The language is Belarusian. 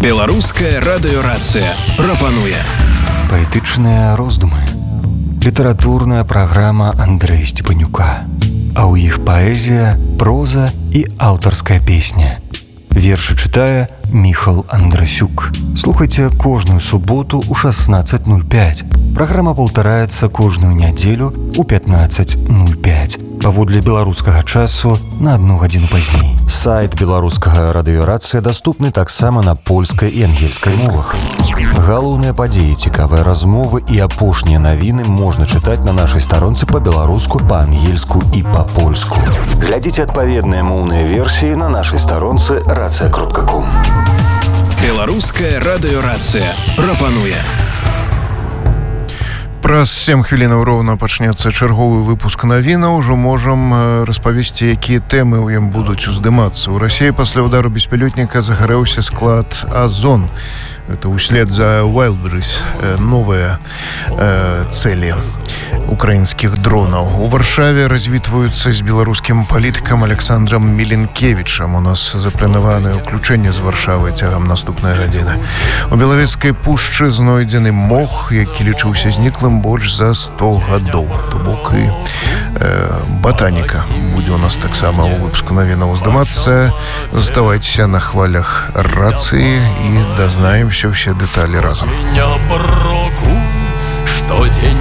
Беларуская радыёрацыя прапануе паэтычныя роздумы. Літаратурная праграма Андрэя Степанюка. А ў іх паэзія, проза і аўтарская песня. Вершы чытае Міхал Андрасюк. Слухайце кожную суботу ў 16:05. Праграма паўтараецца кожную нядзелю ў 15:05. Паводле беларускага часу на 1 гадзіну пазней. Сайт беларускага радыёрацыя даступны таксама на польскай і ангельскай мовах. Галоўныя падзеі, цікавыя размовы і апошнія навіны можна чытаць на нашай старонцы па-беларуску, па-ангельску і па-польску. Глядзіце адпаведныя моўныя версіі на нашай старонцы racja.com. Беларуская радыёрацыя прапануе. Праз 7 хвілінаў роўна пачнецца чарговы выпуск навінаў. Ужо можам распавесці, якія тэмы ў ім будуць уздымацца. У Расіі пасля удару беспілотніка загарэўся склад «Азон». Это услед за Wildberries, новые цели украинских дронов. У Варшаве развітваюцца з беларускім палітыкам Александром Міленкевічам. У нас запланаванае ўключэнне з Варшавы цягам наступнай гадзіны. У Белавецкай пушчы знойдзены мох, які лічыўся зніклым больш за 100 гадоў. То бок і ботаніка будзе у нас таксама ў выпуску навінаў здымацца. Заставайцеся на хвалях рацыі і дазнаемся все детали разом.